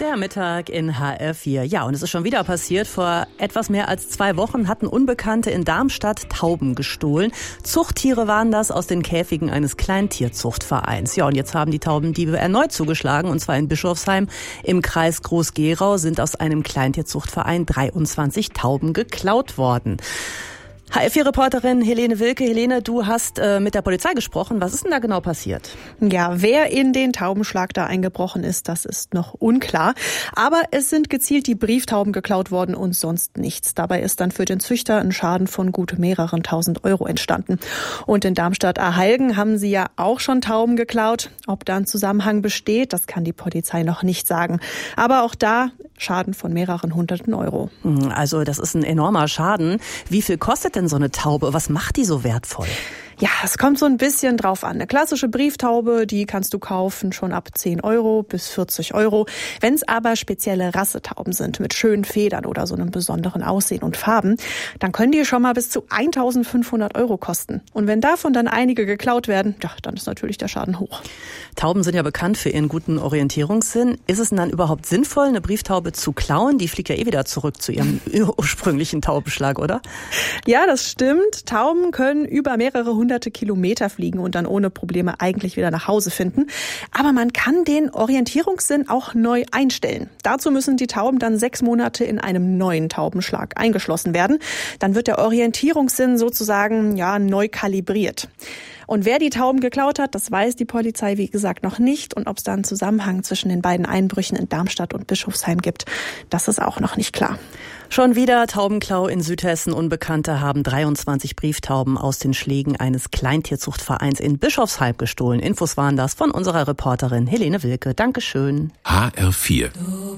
Mittag in HR4. Ja, und es ist schon wieder passiert. Vor etwas mehr als 2 Wochen hatten Unbekannte in Darmstadt Tauben gestohlen. Zuchttiere waren das aus den Käfigen eines Kleintierzuchtvereins. Ja, und jetzt haben die Taubendiebe erneut zugeschlagen, und zwar in Bischofsheim im Kreis Groß-Gerau sind aus einem Kleintierzuchtverein 23 Tauben geklaut worden. HR4-Reporterin Helene Wilke. Helene, du hast mit der Polizei gesprochen. Was ist denn da genau passiert? Ja, wer in den Taubenschlag da eingebrochen ist, das ist noch unklar. Aber es sind gezielt die Brieftauben geklaut worden und sonst nichts. Dabei ist dann für den Züchter ein Schaden von gut mehreren tausend Euro entstanden. Und in Darmstadt-Ahalgen haben sie ja auch schon Tauben geklaut. Ob da ein Zusammenhang besteht, das kann die Polizei noch nicht sagen. Aber auch da Schaden von mehreren hunderten Euro. Also das ist ein enormer Schaden. Wie viel kostet denn so eine Taube? Was macht die so wertvoll? Ja, es kommt so ein bisschen drauf an. Eine klassische Brieftaube, die kannst du kaufen schon ab 10 Euro bis 40 Euro. Wenn es aber spezielle Rassetauben sind mit schönen Federn oder so einem besonderen Aussehen und Farben, dann können die schon mal bis zu 1.500 Euro kosten. Und wenn davon dann einige geklaut werden, ja, dann ist natürlich der Schaden hoch. Tauben sind ja bekannt für ihren guten Orientierungssinn. Ist es denn dann überhaupt sinnvoll, eine Brieftaube zu klauen? Die fliegt ja eh wieder zurück zu ihrem ursprünglichen Taubenschlag, oder? Ja, das stimmt. Tauben können über mehrere hunderte Kilometer fliegen und dann ohne Probleme eigentlich wieder nach Hause finden. Aber man kann den Orientierungssinn auch neu einstellen. Dazu müssen die Tauben dann 6 Monate in einem neuen Taubenschlag eingeschlossen werden. Dann wird der Orientierungssinn sozusagen neu kalibriert. Und wer die Tauben geklaut hat, das weiß die Polizei, wie gesagt, noch nicht. Und ob es da einen Zusammenhang zwischen den beiden Einbrüchen in Darmstadt und Bischofsheim gibt, das ist auch noch nicht klar. Schon wieder Taubenklau in Südhessen. Unbekannte haben 23 Brieftauben aus den Schlägen eines Kleintierzuchtvereins in Bischofsheim gestohlen. Infos waren das von unserer Reporterin Helene Wilke. Dankeschön. HR4